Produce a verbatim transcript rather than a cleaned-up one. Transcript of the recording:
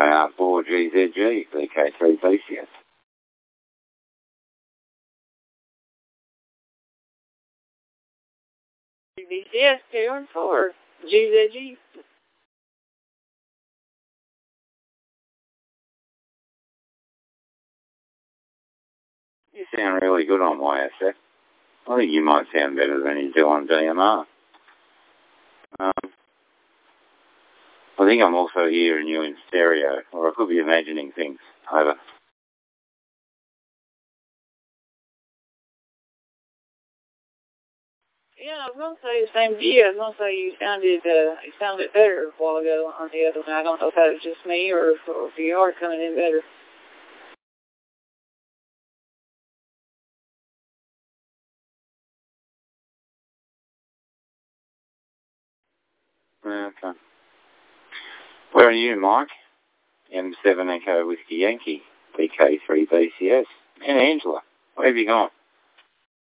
R four G Z G, V K three B C S. B C S, K R four G Z G. You sound really good on Y S F. I think you might sound better than you do on D M R. Um, I think I'm also hearing you in stereo, or I could be imagining things. Over. Yeah, I was going to say the same to you. I was going to say you sounded, uh, you sounded better a while ago on the other one. I don't know if that was just me or if, or if you are coming in better. Okay. Where are you, Mike? M seven Echo Whiskey Yankee, V K three B C S. And Angela, where have you gone?